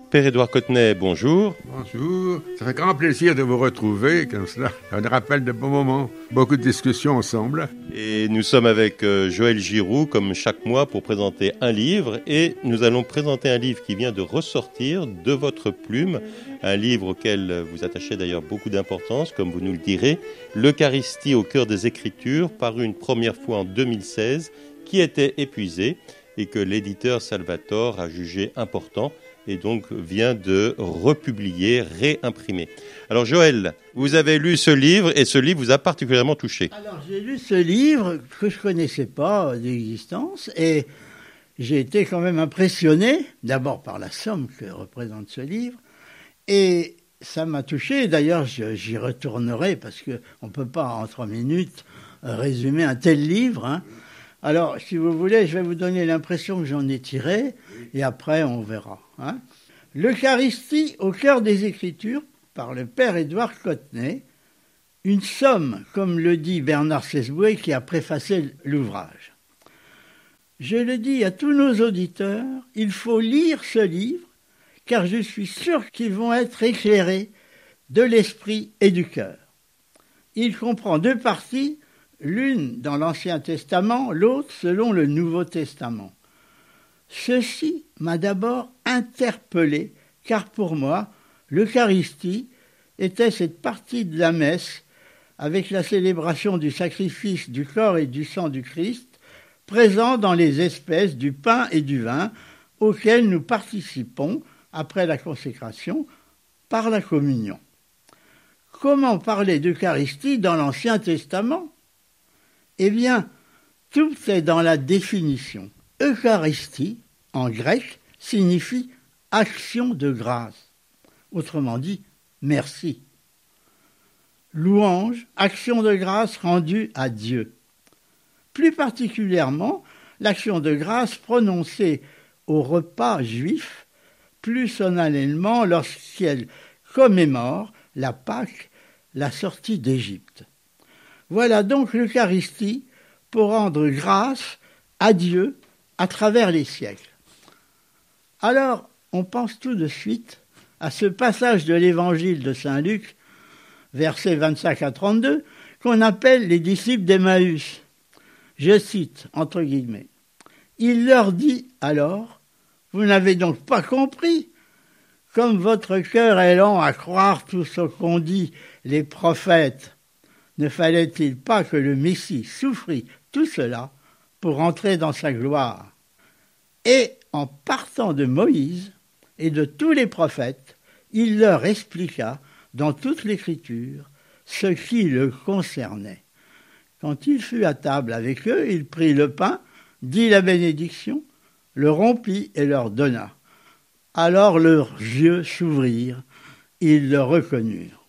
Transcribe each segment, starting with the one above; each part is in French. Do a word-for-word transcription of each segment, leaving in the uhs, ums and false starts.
Père Édouard Cottenet, bonjour. Bonjour, ça fait grand plaisir de vous retrouver comme cela. On rappelle de bons moments, beaucoup de discussions ensemble. Et nous sommes avec euh, Joël Giroux, comme chaque mois, pour présenter un livre. Et nous allons présenter un livre qui vient de ressortir de votre plume. Un livre auquel vous attachez d'ailleurs beaucoup d'importance, comme vous nous le direz. L'Eucharistie au cœur des Écritures, paru une première fois en deux mille seize, qui était épuisé et que l'éditeur Salvatore a jugé important et donc vient de republier, réimprimer. Alors Joël, vous avez lu ce livre et ce livre vous a particulièrement touché. Alors j'ai lu ce livre que je ne connaissais pas d'existence et j'ai été quand même impressionné, d'abord par la somme que représente ce livre, et ça m'a touché. D'ailleurs, j'y retournerai parce qu'on ne peut pas en trois minutes résumer un tel livre, hein. Alors, si vous voulez, je vais vous donner l'impression que j'en ai tiré, et après, on verra. Hein. L'Eucharistie au cœur des Écritures, par le Père Édouard Cottenet, une somme, comme le dit Bernard Sesboué, qui a préfacé l'ouvrage. Je le dis à tous nos auditeurs, il faut lire ce livre, car je suis sûr qu'ils vont être éclairés de l'esprit et du cœur. Il comprend deux parties, l'une dans l'Ancien Testament, l'autre selon le Nouveau Testament. Ceci m'a d'abord interpellé, car pour moi, l'Eucharistie était cette partie de la messe avec la célébration du sacrifice du corps et du sang du Christ, présent dans les espèces du pain et du vin, auxquels nous participons, après la consécration, par la communion. Comment parler d'Eucharistie dans l'Ancien Testament ? Eh bien, tout est dans la définition. Eucharistie, en grec, signifie action de grâce. Autrement dit, merci. Louange, action de grâce rendue à Dieu. Plus particulièrement, l'action de grâce prononcée au repas juif, plus solennellement lorsqu'elle commémore la Pâque, la sortie d'Égypte. Voilà donc l'Eucharistie pour rendre grâce à Dieu à travers les siècles. Alors, on pense tout de suite à ce passage de l'Évangile de Saint Luc, versets vingt-cinq à trente-deux, qu'on appelle les disciples d'Emmaüs. Je cite, entre guillemets, « Il leur dit alors, vous n'avez donc pas compris, comme votre cœur est lent à croire tout ce qu'ont dit les prophètes. Ne fallait-il pas que le Messie souffrit tout cela pour entrer dans sa gloire ? Et en partant de Moïse et de tous les prophètes, il leur expliqua dans toute l'Écriture ce qui le concernait. Quand il fut à table avec eux, il prit le pain, dit la bénédiction, le rompit et leur donna. Alors leurs yeux s'ouvrirent, ils le reconnurent.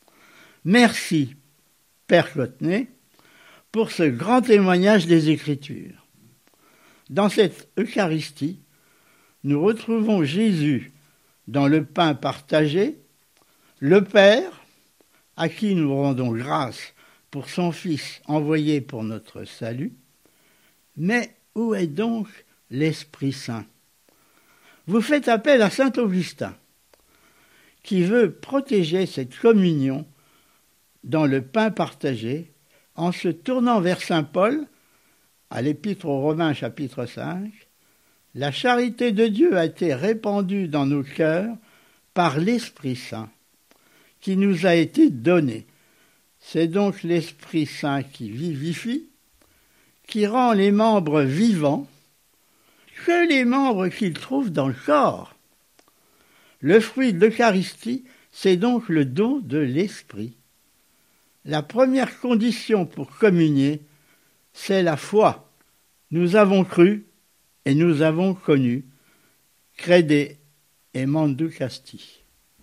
Merci, Père Cottenet, pour ce grand témoignage des Écritures. Dans cette Eucharistie, nous retrouvons Jésus dans le pain partagé, le Père, à qui nous rendons grâce pour son Fils envoyé pour notre salut. Mais où est donc l'Esprit Saint ? Vous faites appel à saint Augustin, qui veut protéger cette communion dans le pain partagé, en se tournant vers saint Paul, à l'Épître aux Romains chapitre cinq, la charité de Dieu a été répandue dans nos cœurs par l'Esprit Saint, qui nous a été donné. C'est donc l'Esprit Saint qui vivifie, qui rend les membres vivants, que les membres qu'il trouve dans le corps. Le fruit de l'Eucharistie, c'est donc le don de l'Esprit. La première condition pour communier, c'est la foi. Nous avons cru et nous avons connu. Crede et mandu casti.